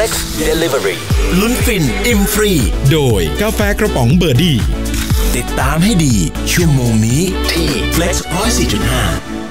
Flex Delivery ลุ้นฟินอิ่มฟรีโดยกาแฟกระป๋องเบอร์ดี้ติดตามให้ดีชั่วโมงนี้ที่ Flex 104.5